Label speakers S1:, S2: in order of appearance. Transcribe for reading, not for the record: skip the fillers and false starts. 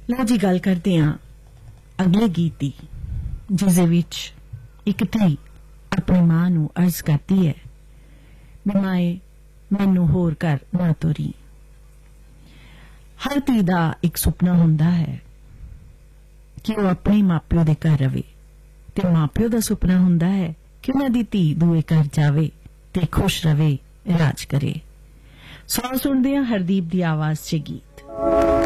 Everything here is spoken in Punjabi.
S1: ਲਓ ਜੀ, ਗੱਲ ਕਰਦੇ ਹਾਂ ਅਗਲੇ ਗੀਤ ਦੀ, ਜਿਸ ਦੇ ਵਿੱਚ ਇੱਕ ਧੀ ਆਪਣੀ ਮਾਂ ਨੂੰ ਅਰਜ਼ ਕਰਦੀ ਹੈ ਵੀ ਮਾਏ ਮੈਨੂੰ ਹੋਰ ਘਰ ਨਾ ਤੋਰੀ। ਹਰ ਧੀ ਦਾ ਇੱਕ ਸੁਪਨਾ ਹੁੰਦਾ ਹੈ ਕਿ ਉਹ ਆਪਣੇ ਮਾਪਿਓ ਦੇ ਘਰ ਰਵੇ, ਤੇ ਮਾਪਿਓ ਦਾ ਸੁਪਨਾ ਹੁੰਦਾ ਹੈ ਕਿ ਉਹਨਾਂ ਦੀ ਧੀ ਦੂਏ ਘਰ ਜਾਵੇ ਤੇ ਖੁਸ਼ ਰਵੇ, ਰਾਜ ਕਰੇ। ਸੋ ਸੁਣਦੇ ਹਾਂ ਹਰਦੀਪ ਦੀ ਆਵਾਜ਼ 'ਚ ਗੀਤ।